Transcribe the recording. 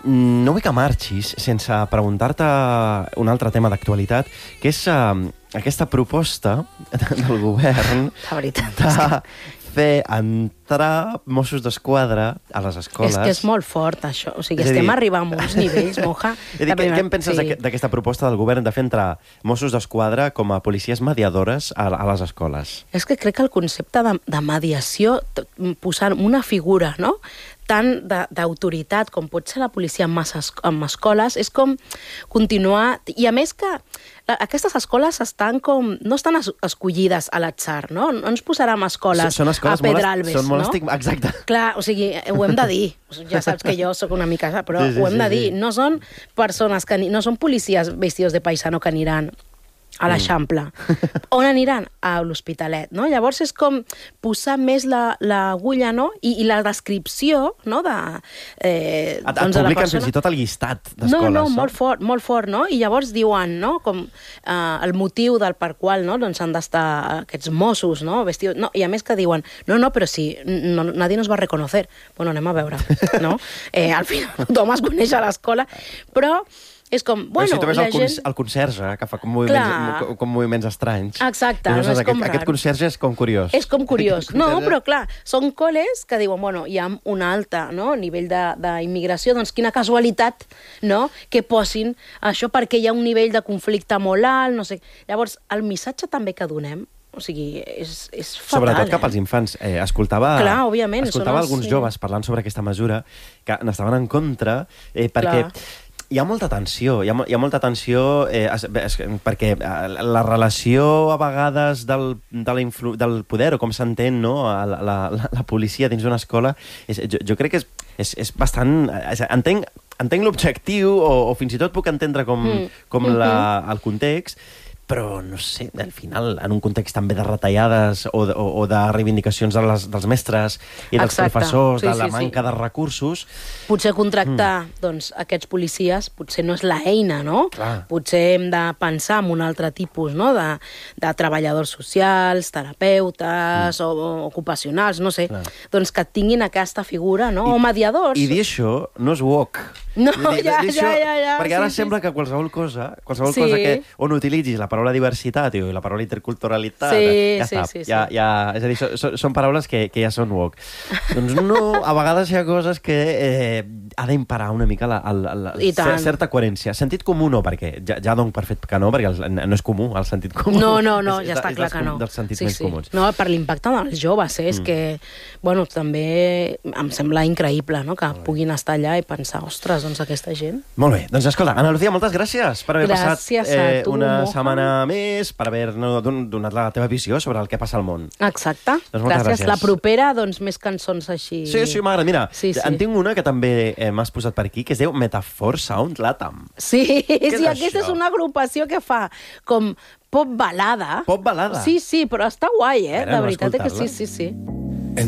no vull que marxis sense preguntar-te un altre tema d'actualitat, que és aquesta proposta del govern de fer entrar Mossos d'Esquadra a les escoles. És que és molt fort, això. O sigui, estem arribant a uns nivells, Moja. Què en penses d'aquesta proposta del govern de fer entrar Mossos d'Esquadra com a policies mediadores a les escoles? És que crec que el concepte de mediació, posant una figura, no?, tant d'autoritat com pot ser la policia en escoles, és com continuar... I a més que aquestes escoles no estan escollides a l'atzar, no? No ens posarem escoles a Pedralbes, no? Exacte. Clar, o sigui, ho hem de dir. Ja saps que jo sóc una mica... Però ho hem de dir. No són persones que... No són policies vestidos de paisano que aniran a l'Eixample. On aniran? A l'Hospitalet, no? Llavors és com posar més l'agulla, no? I la descripció, no? Et publiquen fins i tot el llistat d'escoles. No, molt fort, no? I llavors diuen, no? Com el motiu per qual, no? Doncs han d'estar aquests Mossos, no? Vestidos... No, i a més que diuen, no, però sí, nadie nos va a reconocer. Bueno, anem a veure, no? Al final tothom es coneix a l'escola, però és com, bueno, si tu ves el conserge, que fa com moviments estranys. Exacte. Aquest conserge és com curiós. És com curiós. No, però clar, són col·les que diuen, bueno, hi ha un alt nivell d'immigració, doncs quina casualitat, no?, que posin això perquè hi ha un nivell de conflicte molt alt, no sé. Llavors, el missatge també que donem, o sigui, és fatal. Sobretot cap als infants. Escoltava alguns joves parlant sobre aquesta mesura que n'estaven en contra perquè hi ha molta tensió, perquè la relació a vegades del poder, o com s'entén, no?, la policia dins d'una escola, jo crec que és bastant... Entenc l'objectiu, o fins i tot puc entendre com el context, però, no sé, al final, en un context també de retallades o de reivindicacions dels mestres i dels professors, de la manca de recursos... Potser contractar aquests policies potser no és l'eina, no? Potser hem de pensar en un altre tipus, no?, de treballadors socials, terapeutes, o ocupacionals, no sé, doncs que tinguin aquesta figura, no?, o mediadors. I dir això no és woke. No, ja. Perquè ara sembla que qualsevol cosa que on utilitzis la paraula diversitat i la paraula interculturalitat, ja està. És a dir, són paraules que ja són woke. Doncs no, a vegades hi ha coses que ha d'imparar una mica certa coherència. Sentit comú no, perquè ja dono per fet que no, perquè no és comú el sentit comú. No, ja està clar que no. Dels sentits més comuns. No, per l'impacte dels joves, és que, bueno, també em sembla increïble, no?, que puguin estar allà i pensar, ostres, doncs aquesta gent... Molt bé, doncs escolta, Ana Lucía, moltes gràcies per haver passat una setmana més, per haver donat la teva visió sobre el que passa al món. Exacte, gràcies. La propera, doncs, més cançons així... Sí, m'agrada. Mira, en tinc una que també m'has posat per aquí, que es diu Metaphor Sound Latam. Sí, aquesta és una agrupació que fa com pop balada. Pop balada? Sí, però està guai, de veritat que sí.